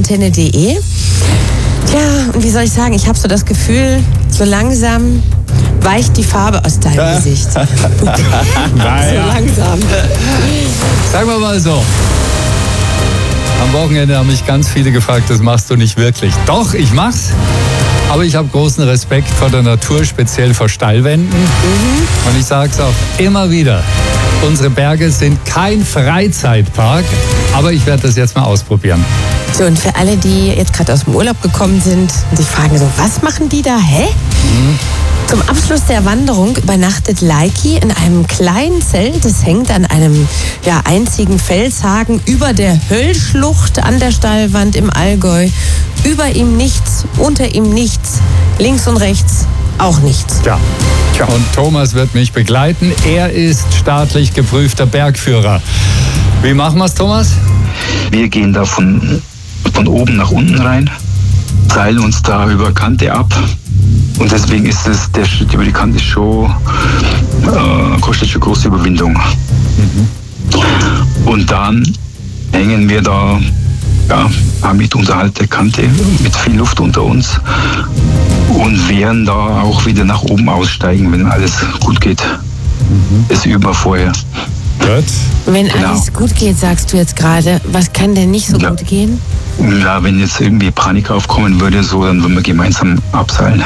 antenne.de. Tja, und wie soll ich sagen, ich habe so das Gefühl, so langsam weicht die Farbe aus deinem Gesicht. Naja. So langsam. Sagen wir mal so. Am Wochenende haben mich ganz viele gefragt, das machst du nicht wirklich. Doch, ich mach's. Aber ich habe großen Respekt vor der Natur, speziell vor Steilwänden. Und ich sage es auch immer wieder. Unsere Berge sind kein Freizeitpark, aber ich werde das jetzt mal ausprobieren. So, und für alle, die jetzt gerade aus dem Urlaub gekommen sind und sich fragen so, was machen die da, hä? Zum Abschluss der Wanderung übernachtet Leiki in einem kleinen Zelt. Es hängt an einem einzigen Felshaken über der Höllschlucht an der Steilwand im Allgäu. Über ihm nichts, unter ihm nichts, links und rechts auch nichts. Tja. Und Thomas wird mich begleiten. Er ist staatlich geprüfter Bergführer. Wie machen wir es, Thomas? Wir gehen da von oben nach unten rein, seilen uns da über Kante ab. Und deswegen ist es, der Schritt über die Kante schon, kostet schon große Überwindung. Und dann hängen wir da mit unterhalb der Kante, mit viel Luft unter uns und werden da auch wieder nach oben aussteigen, wenn alles gut geht. Das üben wir vorher. Gut. Wenn alles gut geht, sagst du jetzt gerade, was kann denn nicht so gut gehen? Ja, wenn jetzt irgendwie Panik aufkommen würde, dann würden wir gemeinsam abseilen.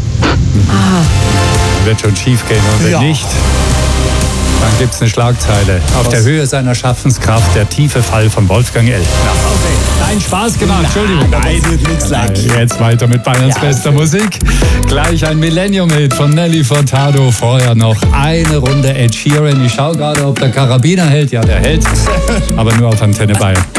Wird schon schief gehen und wenn nicht, dann gibt es eine Schlagzeile. Auf der Höhe seiner Schaffenskraft, der tiefe Fall von Wolfgang L. Nein, Spaß gemacht, Entschuldigung. Jetzt weiter mit Bayerns bester Musik. Gleich ein Millennium-Hit von Nelly Furtado. Vorher noch eine Runde Ed Sheeran. Ich schaue gerade, ob der Karabiner hält. Ja, der hält. Aber nur auf Antenne Bayern.